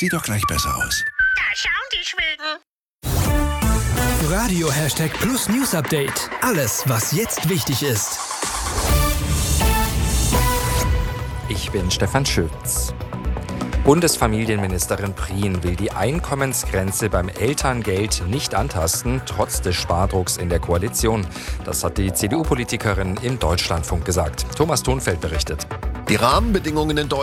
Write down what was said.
Sieht doch gleich besser aus. Da schauen die Schweden. Radio #Plus News Update. Alles, was jetzt wichtig ist. Ich bin Stefan Schütz. Bundesfamilienministerin Prien will die Einkommensgrenze beim Elterngeld nicht antasten, trotz des Spardrucks in der Koalition. Das hat die CDU-Politikerin im Deutschlandfunk gesagt. Thomas Thunfeld berichtet. Die Rahmenbedingungen in Deutschland